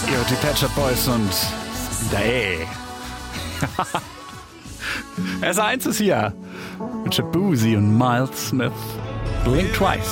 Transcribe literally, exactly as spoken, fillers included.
Jo, die Pet Shop Boys und da ey. S eins ist hier mit Shabuzi und Miles Smith. Blink Twice.